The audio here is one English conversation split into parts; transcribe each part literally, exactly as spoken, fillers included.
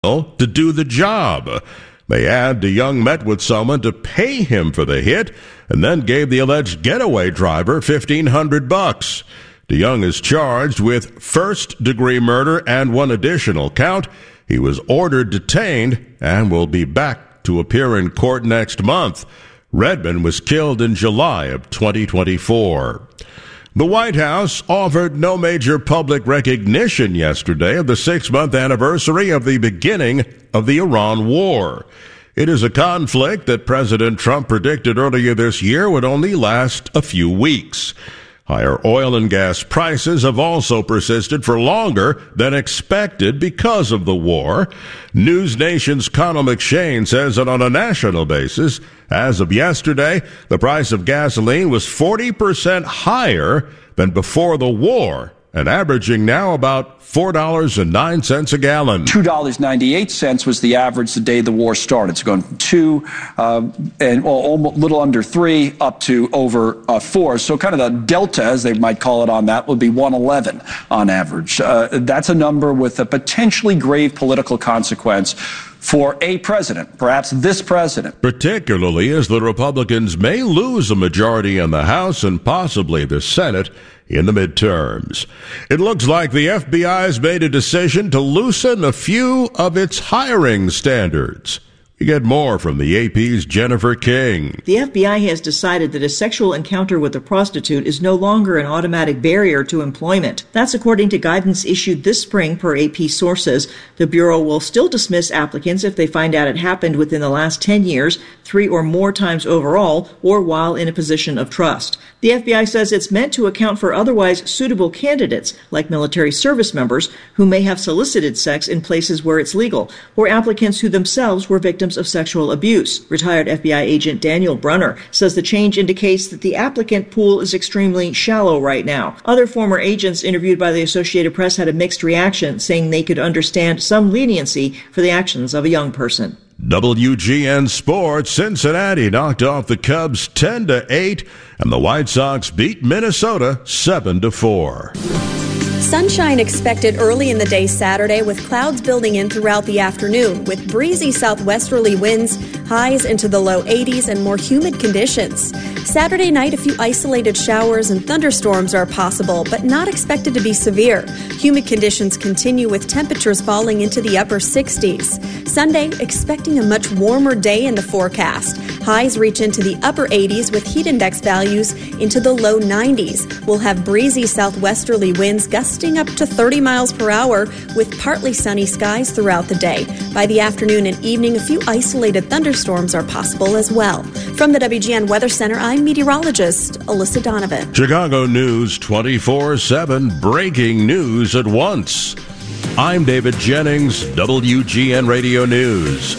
to do the job. They add DeYoung met with someone to pay him for the hit and then gave the alleged getaway driver fifteen hundred bucks. DeYoung is charged with first-degree murder and one additional count. He was ordered detained and will be back to appear in court next month. Redmond was killed in July of twenty twenty-four. The White House offered no major public recognition yesterday of the six-month anniversary of the beginning of the Iran war. It is a conflict that President Trump predicted earlier this year would only last a few weeks. Higher oil and gas prices have also persisted for longer than expected because of the war. News Nation's Connell McShane says that on a national basis, as of yesterday, the price of gasoline was forty percent higher than before the war, and averaging now about four dollars and nine cents a gallon. two dollars and ninety-eight cents was the average the day the war started. So going from two uh, and well, almost little under three up to over uh, four. So kind of the delta, as they might call it on that, would be one eleven on average. Uh, that's a number with a potentially grave political consequence for a president, perhaps this president. Particularly as the Republicans may lose a majority in the House and possibly the Senate in the midterms. It looks like the F B I has made a decision to loosen a few of its hiring standards. We get more from the A P's Jennifer King. The F B I has decided that a sexual encounter with a prostitute is no longer an automatic barrier to employment. That's according to guidance issued this spring per A P sources. The Bureau will still dismiss applicants if they find out it happened within the last ten years, three or more times overall, or while in a position of trust. The F B I says it's meant to account for otherwise suitable candidates, like military service members, who may have solicited sex in places where it's legal, or applicants who themselves were victims of sexual abuse. Retired F B I agent Daniel Brunner says the change indicates that the applicant pool is extremely shallow right now. Other former agents interviewed by the Associated Press had a mixed reaction, saying they could understand some leniency for the actions of a young person. W G N Sports, Cincinnati knocked off the Cubs ten to eight, and the White Sox beat Minnesota seven to four. Sunshine expected early in the day Saturday, with clouds building in throughout the afternoon, with breezy southwesterly winds, highs into the low eighties, and more humid conditions. Saturday night, a few isolated showers and thunderstorms are possible, but not expected to be severe. Humid conditions continue, with temperatures falling into the upper sixties. Sunday, expecting a much warmer day in the forecast. Highs reach into the upper eighties, with heat index values into the low nineties. We'll have breezy southwesterly winds gusting up to thirty miles per hour, with partly sunny skies throughout the day. By the afternoon and evening, a few isolated thunderstorms are possible as well. From the W G N Weather Center, I'm meteorologist Alyssa Donovan. Chicago News twenty-four seven, breaking news at once. I'm David Jennings, W G N Radio News.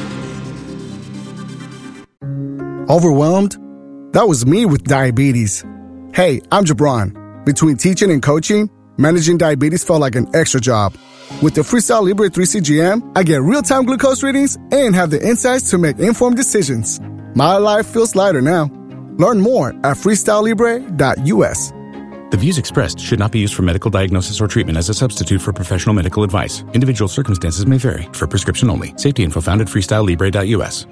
Overwhelmed? That was me with diabetes. Hey, I'm Jabron. Between teaching and coaching, managing diabetes felt like an extra job. With the Freestyle Libre three C G M, I get real-time glucose readings and have the insights to make informed decisions. My life feels lighter now. Learn more at freestyle libre dot u s. The views expressed should not be used for medical diagnosis or treatment as a substitute for professional medical advice. Individual circumstances may vary. For prescription only. Safety info found at freestyle libre dot u s.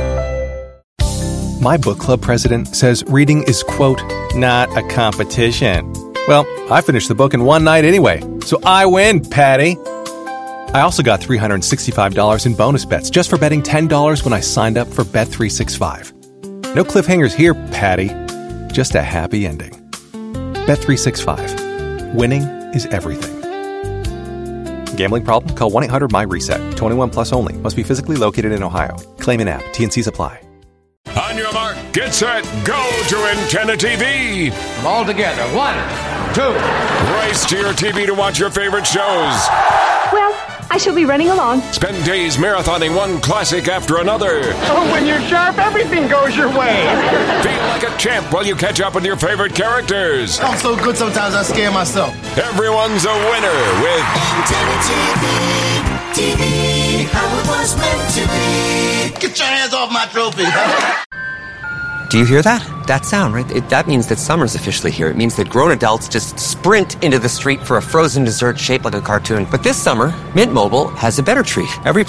My book club president says reading is, quote, not a competition. Well, I finished the book in one night anyway, so I win, Patty. I also got three hundred sixty-five dollars in bonus bets just for betting ten dollars when I signed up for Bet three sixty-five. No cliffhangers here, Patty. Just a happy ending. Bet three sixty-five. Winning is everything. Gambling problem? Call one eight hundred my reset. twenty-one plus only. Must be physically located in Ohio. Claim in app. T and C's apply. On your mark, get set, go to Antenna T V. All together. One, two. Race to your T V to watch your favorite shows. Well, I shall be running along. Spend days marathoning one classic after another. Oh, when you're sharp, everything goes your way. Feel like a champ while you catch up with your favorite characters. I'm so good sometimes I scare myself. Everyone's a winner with Antenna T V. T V, how it was meant to be. Get your hands off my trophy. Do you hear that? That sound, right? It, that means that summer's officially here. It means that grown adults just sprint into the street for a frozen dessert shaped like a cartoon. But this summer, Mint Mobile has a better treat. Every